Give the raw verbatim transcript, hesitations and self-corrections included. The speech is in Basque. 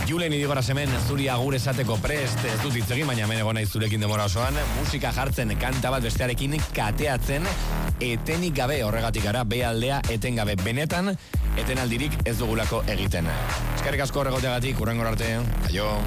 Julen Idigora hemen zuri agur esateko prest, ez dut hitz egin, baina hemen egon naiz zurekin demora osoan, musika jartzen, kanta bat bestearekin kateatzen, etenik gabe, horregatik gara, be aldea etengabe, benetan, etenaldirik ez dugulako egiten. Eskerrik asko horregoteagatik, hurrengora arte, aio.